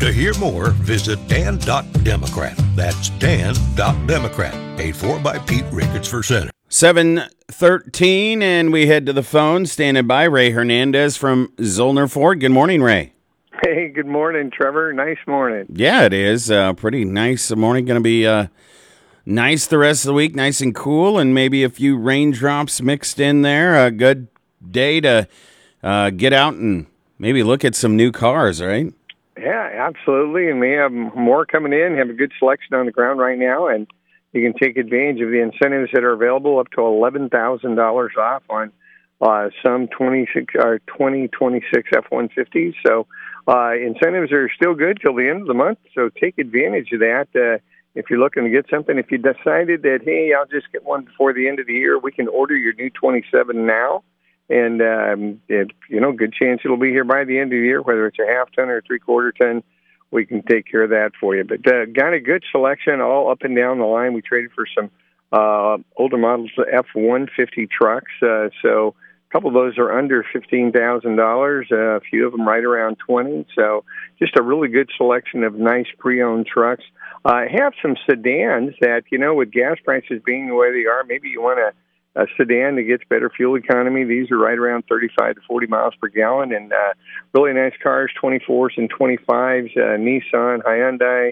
To hear more, visit dan.democrat. That's dan.democrat. Paid for by Pete Ricketts for Senate. 7:13, and we head to the phone. Standing by, Ray Hernandez from Zollner Ford. Good morning, Ray. Hey, good morning, Trevor. Nice morning. Yeah, it is. Pretty nice morning. Going to be nice the rest of the week, nice and cool, and maybe a few raindrops mixed in there. A good day to get out and maybe look at some new cars, right? Yeah, absolutely. And we have more coming in. Have a good selection on the ground right now, and you can take advantage of the incentives that are available, up to $11,000 off on some 2026 F-150s. So incentives are still good till the end of the month, so take advantage of that. If you're looking to get something, if you decided that, hey, I'll just get one before the end of the year, we can order your new 27 now. And, good chance it'll be here by the end of the year, whether it's a half ton or a three-quarter ton. We can take care of that for you. But got a good selection all up and down the line. We traded for some older models F-150 trucks. So a couple of those are under $15,000. A few of them right around $20,000. So just a really good selection of nice pre-owned trucks. Have some sedans that, with gas prices being the way they are, maybe you want a sedan that gets better fuel economy. These are right around 35 to 40 miles per gallon, and really nice cars, 24s and 25s, Nissan, Hyundai.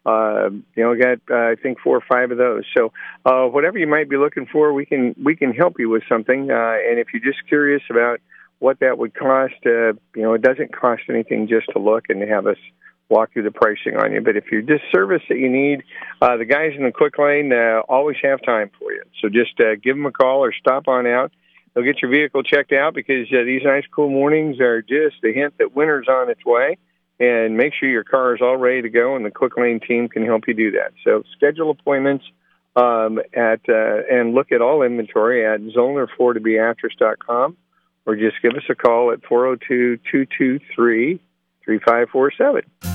Got I think 4 or 5 of those. So whatever you might be looking for, we can help you with something. And if you're just curious about what that would cost, it doesn't cost anything just to look and have us walk through the pricing on you. But if you're just service that you need, the guys in the quick lane always have time for you. So just give them a call or stop on out. They'll get your vehicle checked out, because these nice cool mornings are just a hint that winter's on its way. And make sure your car is all ready to go, and the quick lane team can help you do that. So schedule appointments and look at all inventory at ZollnerFordToBeatrice.com, or just give us a call at 402-223-3547.